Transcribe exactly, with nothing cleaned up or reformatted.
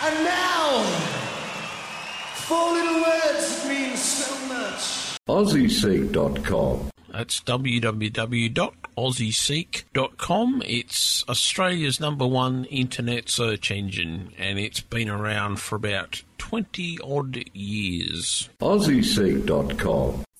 And now, four little words that mean so much. Aussie Seek dot com. That's w w w dot aussie seek dot com. It's Australia's number one internet search engine, and it's been around for about twenty odd years. Aussie Seek dot com.